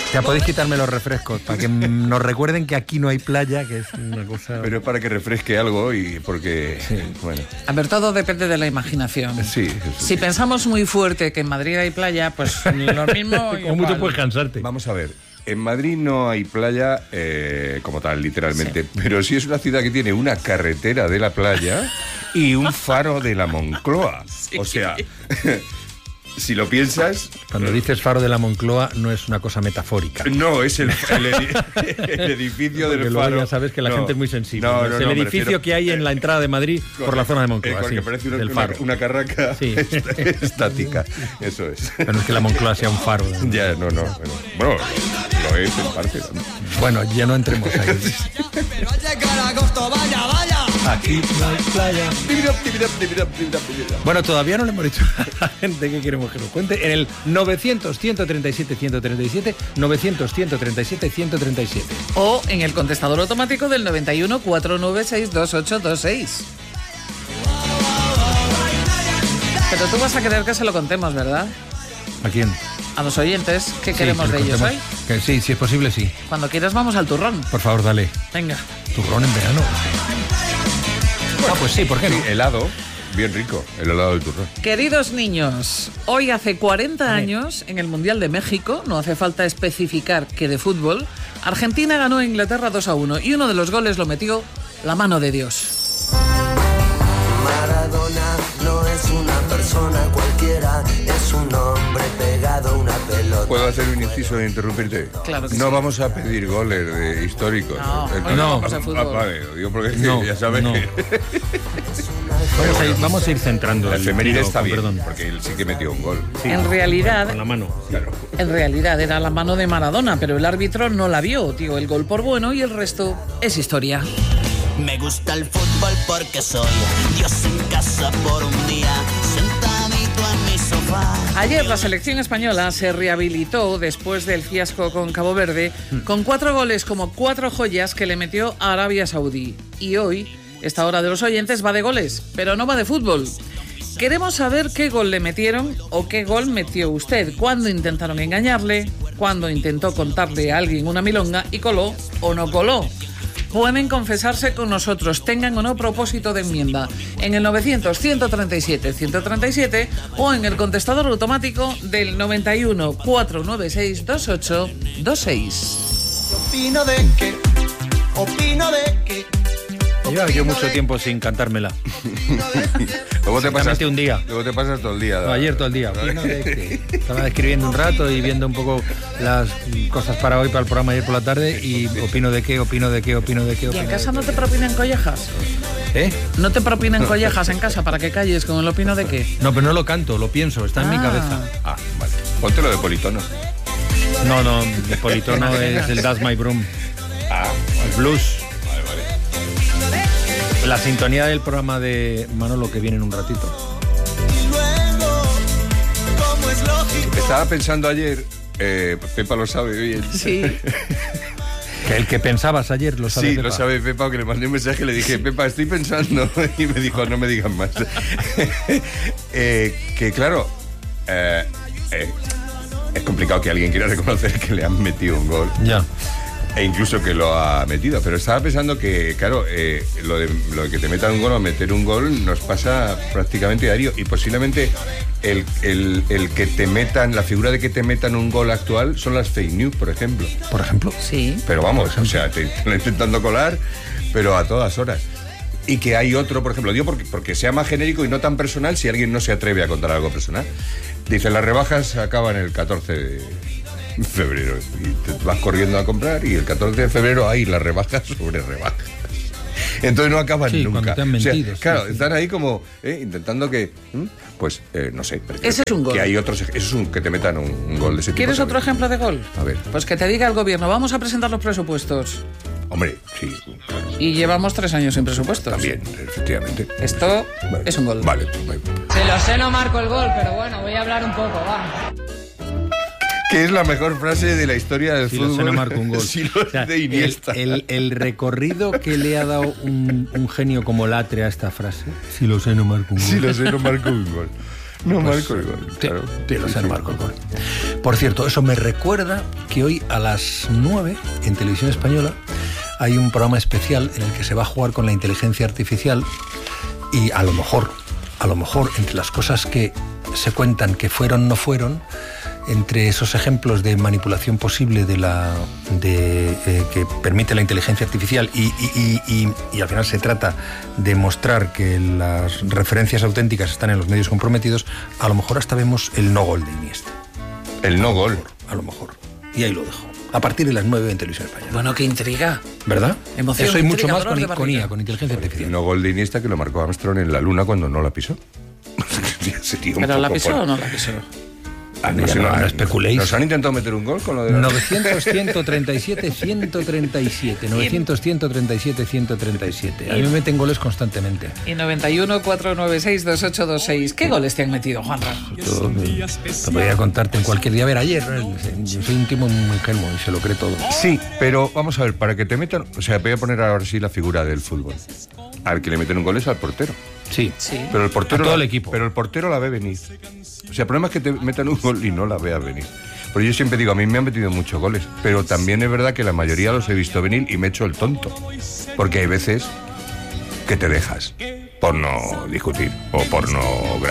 Ya podéis quitarme los refrescos para que nos recuerden que aquí no hay playa, que es una cosa... Pero es para que refresque algo y porque... Sí. Bueno. A ver, todo depende de la imaginación. Sí. Si pensamos muy fuerte que en Madrid hay playa, pues lo mismo... Como mucho puedes cansarte. Vamos a ver. En Madrid no hay playa como tal, literalmente, pero sí es una ciudad que tiene una carretera de la playa y un faro de la Moncloa. Sí. O sea... Si lo piensas... Cuando dices faro de la Moncloa no es una cosa metafórica. No, es el edificio porque del luego faro. Ya sabes que la gente es muy sensible. No, es el edificio que hay en la entrada de Madrid por la zona de Moncloa. Porque sí, parece una carraca estática. Eso es. Pero no es que la Moncloa sea un faro. Ya, no. Bueno, lo es en parte. Bueno, ya no entremos ahí. Pero al llegar agosto, vaya. Aquí no hay playa. Bueno, todavía no le hemos dicho a la gente que queremos que nos cuente. En el 900-137-137, 900-137-137. O en el contestador automático del 91-496-2826. Pero tú vas a querer que se lo contemos, ¿verdad? ¿A quién? A los oyentes, ¿qué queremos de ellos hoy? Que sí, si es posible, sí. Cuando quieras vamos al turrón. Por favor, dale. Venga. ¿Turrón en verano? Pues sí, ¿por qué no? Sí, helado, bien rico, el helado del turrón. Queridos niños, hoy hace 40 años, en el Mundial de México, no hace falta especificar que de fútbol, Argentina ganó a Inglaterra 2-1 y uno de los goles lo metió la mano de Dios. Maradona no es una persona cualquiera, es un hombre pegado a una pelota. ¿Puedo hacer un inciso de interrumpirte? Claro que no sí. vamos a pedir goles históricos. No, hoy no vamos a fútbol. Vale, digo porque es que ya sabes que... Vamos a ir centrando. La efeméride está bien, perdón. porque él sí que metió un gol. Sí, En realidad... Con la mano. Claro. En realidad era la mano de Maradona, pero el árbitro no la vio, dio el gol por bueno y el resto es historia. Me gusta el fútbol porque soy Dios en casa por un día, sentadito en mi sofá. Ayer la selección española se rehabilitó después del fiasco con Cabo Verde con 4 goles como 4 joyas que le metió a Arabia Saudí. Y hoy, esta hora de los oyentes va de goles, pero no va de fútbol. Queremos saber qué gol le metieron o qué gol metió usted, cuándo intentaron engañarle, cuándo intentó contarle a alguien una milonga y coló o no coló. Pueden confesarse con nosotros, tengan o no propósito de enmienda, en el 900-137-137 o en el contestador automático del 91-496-2826. Opino de que Lleva yo mucho tiempo sin cantármela. Luego te pasas un día. Luego te pasas todo el día. No, ayer todo el día. Opino de que estaba escribiendo un rato y viendo un poco las cosas para hoy, para el programa ayer por la tarde, y opino de qué. ¿Y en casa no te propinan collejas? ¿Eh? ¿No te propinan collejas en casa para que calles con el opino de qué? No, pero no lo canto, lo pienso, está en mi cabeza. Ah, vale. Ponte lo de politono. No, mi politono es el That's My Broom. El blues. Vale. La sintonía del programa de Manolo que viene en un ratito. Estaba pensando ayer, Pepa lo sabe bien. Sí. Que el que pensabas ayer lo sabe. Sí, Pepa. lo sabe Pepa, que le mandé un mensaje y le dije, Pepa, estoy pensando. Y me dijo, no me digan más. Que claro, es complicado que alguien quiera reconocer que le han metido un gol. Ya. E incluso que lo ha metido. Pero estaba pensando que, claro, lo de que te metan un gol o meter un gol nos pasa prácticamente diario. Y posiblemente el que te metan, la figura de que te metan un gol actual son las fake news, por ejemplo. Por ejemplo. Sí. Pero vamos, o sea, te lo intentando colar, pero a todas horas. Y que hay otro, por ejemplo, digo porque sea más genérico y no tan personal si alguien no se atreve a contar algo personal. Dice, las rebajas acaban el 14 de febrero y te vas corriendo a comprar y el 14 de febrero hay las rebajas sobre rebajas. Entonces no acaban sí, nunca. Te han mentido, o sea, claro, sí. Están ahí como intentando que, pues, no sé. Ese es un gol. Que hay otros, eso es que te metan un gol de ese tipo. ¿Quieres otro ejemplo de gol? A ver. Pues que te diga el gobierno, vamos a presentar los presupuestos. Hombre, sí, claro. Y llevamos 3 años sin presupuestos. También, efectivamente. Esto Vale. es un gol. Vale. Se lo sé, no marco el gol, pero bueno, voy a hablar un poco, va. Que es la mejor frase de la historia del fútbol. Si lo sé, no marco un gol. Si lo O sea, de Iniesta. el recorrido que le ha dado un genio como Latre a esta frase. Si lo sé, no marco un gol. Si lo sé, no marco un gol. No Pues, marco el gol. Sí, Claro. sí, lo sé, no marco el gol. Por cierto, eso me recuerda que hoy a las 9 en Televisión Española hay un programa especial en el que se va a jugar con la inteligencia artificial y a lo mejor, entre las cosas que se cuentan que fueron, no fueron, entre esos ejemplos de manipulación posible que permite la inteligencia artificial y al final se trata de mostrar que las referencias auténticas están en los medios comprometidos, a lo mejor hasta vemos el no gol de Iniesta. El no gol. A lo mejor. Y ahí lo dejo. A partir de las 9 en Televisión Española. Bueno, qué intriga. ¿Verdad? Emoción, eso y mucho intriga, más dolor de con barriga. IA, con inteligencia artificial. El no gol de Iniesta que lo marcó Armstrong en la Luna cuando no la pisó. Sería un ¿Pero poco la pisó fuerte. o no la pisó? No sé, no especuléis. Nos han intentado meter un gol con lo de... 900-137-137. 900-137-137. A mí me meten goles constantemente. Y 91-496-2826. ¿Qué goles te han metido, Juanra? Yo te podría contarte en cualquier día. A ver, ayer, yo soy un tipo muy ingenuo y se lo cree todo. Sí, pero vamos a ver, para que te metan... O sea, voy a poner ahora sí la figura del fútbol. Al que le meten un gol es al portero. Sí. Pero el portero A todo el equipo. Pero el portero la ve venir. O sea, el problema es que te metan un gol y no la veas venir. Pero yo siempre digo, a mí me han metido muchos goles, pero también es verdad que la mayoría los he visto venir y me he hecho el tonto. Porque hay veces que te dejas por no discutir o por no